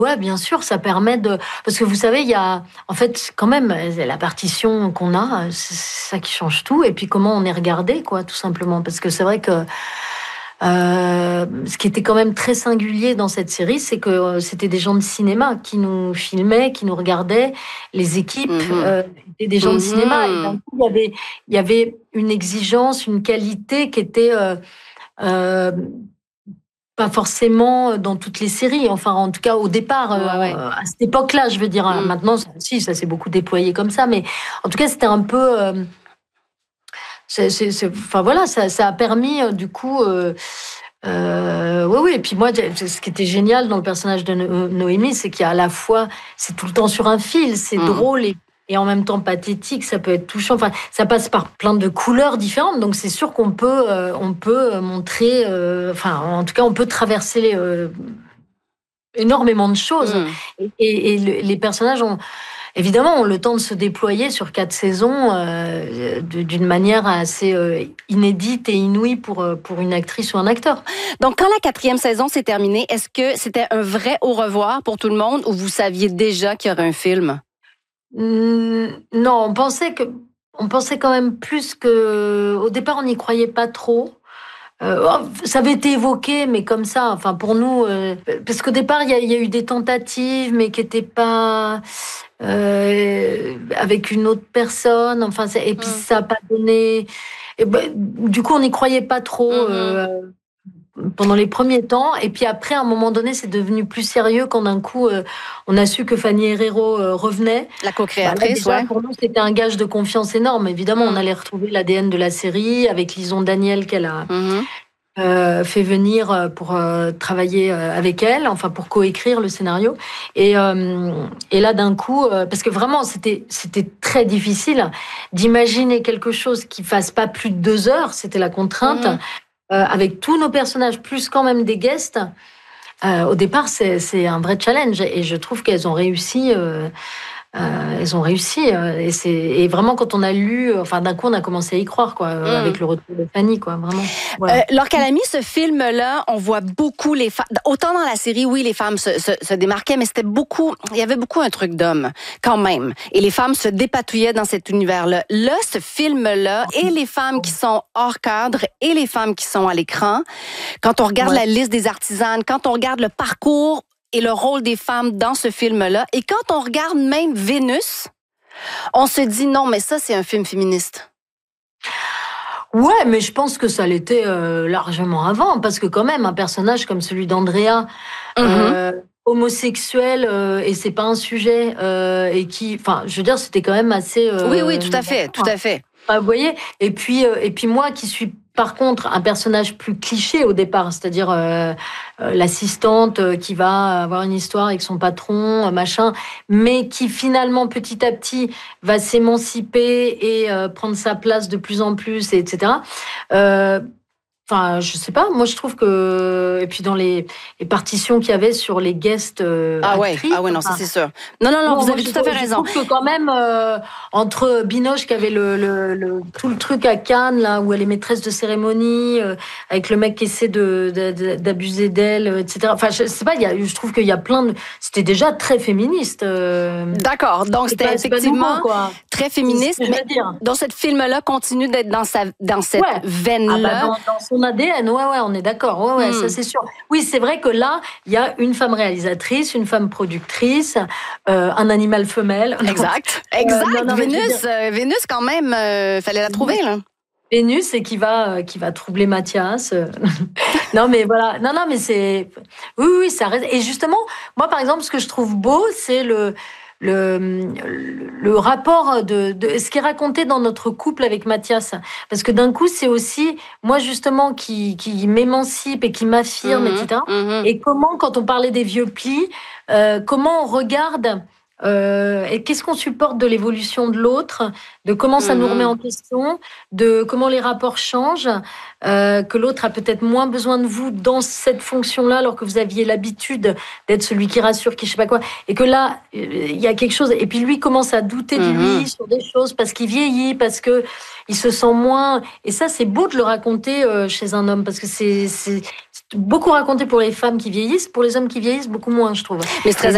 Ouais, bien sûr, ça permet de... Parce que vous savez, il y a... En fait, quand même, la partition qu'on a, c'est ça qui change tout. Et puis, comment on est regardé, quoi, tout simplement. Parce que c'est vrai que ce qui était quand même très singulier dans cette série, c'est que c'était des gens de cinéma qui nous filmaient, qui nous regardaient. Les équipes Mhm. étaient des gens de cinéma. Et d'un Mhm. coup, il y avait une exigence, une qualité qui était... euh, pas forcément dans toutes les séries, enfin en tout cas au départ, Ouais, ouais. à cette époque-là, je veux dire. Mm. Maintenant, si, ça s'est beaucoup déployé comme ça, mais en tout cas, c'était un peu... enfin voilà, ça a permis du coup... oui, oui. Et puis moi, ce qui était génial dans le personnage de Noémie, c'est qu'il y a à la fois, c'est tout le temps sur un fil, c'est Mm. drôle et en même temps pathétique, ça peut être touchant. Enfin, ça passe par plein de couleurs différentes, donc c'est sûr on peut montrer, enfin, en tout cas, on peut traverser énormément de choses. Mm. Les personnages évidemment, ont le temps de se déployer sur 4 saisons d'une manière assez inédite et inouïe pour une actrice ou un acteur. Donc, quand la 4e saison s'est terminée, est-ce que c'était un vrai au revoir pour tout le monde ou vous saviez déjà qu'il y aurait un film? Non, on pensait quand même plus que... Au départ, on n'y croyait pas trop. Ça avait été évoqué, mais comme ça, enfin pour nous, parce qu'au départ, il y a eu des tentatives, mais qui n'étaient pas avec une autre personne. Enfin, et puis Mm. ça n'a pas donné. Et ben, du coup, on n'y croyait pas trop Mhm. pendant les premiers temps. Et puis après, à un moment donné, c'est devenu plus sérieux quand d'un coup, on a su que Fanny Herrero revenait. La Bah là, co-créatrice, déjà, ouais. pour nous, c'était un gage de confiance énorme. Évidemment, on Mm. allait retrouver l'ADN de la série avec Lison Daniel qu'elle a Mhm. fait venir pour travailler avec elle, enfin pour coécrire le scénario. Et là, d'un coup, parce que vraiment, c'était très difficile d'imaginer quelque chose qui fasse pas plus de 2 heures, c'était la contrainte, Mhm. avec tous nos personnages, plus quand même des guests. Au départ, c'est un vrai challenge et je trouve qu'elles ont réussi. Elles ont réussi et vraiment quand on a lu, enfin d'un coup on a commencé à y croire quoi, Mm. avec le retour de Fanny quoi, vraiment. Voilà. Lorsqu'elle a mis ce film-là, on voit beaucoup les femmes. Autant dans la série, oui, les femmes se démarquaient, mais c'était beaucoup. Il y avait beaucoup un truc d'homme, quand même. Et les femmes se dépatouillaient dans cet univers-là. Là, ce film-là, et les femmes qui sont hors cadre, et les femmes qui sont à l'écran. Quand on regarde Ouais. la liste des artisanes, quand on regarde le parcours et le rôle des femmes dans ce film-là, et quand on regarde même Vénus, on se dit non, mais ça, c'est un film féministe. Ouais, mais je pense que ça l'était largement avant, parce que quand même, un personnage comme celui d'Andrea, Mhm. euh, homosexuel, et c'est pas un sujet, et qui, enfin, je veux dire, c'était quand même assez Oui, oui, tout à novateur, fait, tout hein. à fait. Ah, vous voyez, et puis moi qui suis par contre un personnage plus cliché au départ, c'est-à-dire l'assistante qui va avoir une histoire avec son patron, machin, mais qui finalement petit à petit va s'émanciper et prendre sa place de plus en plus, etc. Euh, Enfin, je sais pas. Moi, je trouve que et puis dans les partitions qu'il y avait sur les guests actrices. Ah ouais, non, ça Enfin, c'est sûr. Non, non, non, bon, vous moi, avez tout à fait je raison. trouve que quand même, entre Binoche qui avait tout le truc à Cannes, là, où elle est maîtresse de cérémonie, avec le mec qui essaie d'abuser d'elle, etc. Enfin, je sais pas, je trouve qu'il y a plein de... C'était déjà très féministe. D'accord, donc c'était C'est pas nouveau, effectivement quoi. très C'est ce féministe, que je mais veux dire. dans ce film-là continue d'être dans cette Ouais. Ah bah veine-là. dans son ADN, ouais, ouais, on est d'accord, ouais, ouais, ça Hmm. c'est sûr. Oui, c'est vrai que là, il y a une femme réalisatrice, une femme productrice, un animal femelle. Exact, Non, exact. non, mais je veux dire, Vénus quand même, fallait la trouver là. Vénus et qui va troubler Mathias. Non, mais voilà. Non, non, mais c'est. Oui, oui, ça reste. Et justement, moi, par exemple, ce que je trouve beau, c'est le rapport de ce qui est raconté dans notre couple avec Mathias. Parce que d'un coup, c'est aussi moi, justement, qui m'émancipe et qui m'affirme, Mhm, etc. mhm, Et comment, quand on parlait des vieux plis, comment on regarde. Et qu'est-ce qu'on supporte de l'évolution de l'autre, de comment ça nous remet mhm. en question, de comment les rapports changent, que l'autre a peut-être moins besoin de vous dans cette fonction-là, alors que vous aviez l'habitude d'être celui qui rassure, qui je sais pas quoi, et que là, il y a quelque chose, et puis lui commence à douter de Mhm. lui sur des choses parce qu'il vieillit, parce que il se sent moins, et ça c'est beau de le raconter chez un homme, parce que c'est beaucoup raconté pour les femmes qui vieillissent, pour les hommes qui vieillissent beaucoup moins, je trouve. Mais c'est très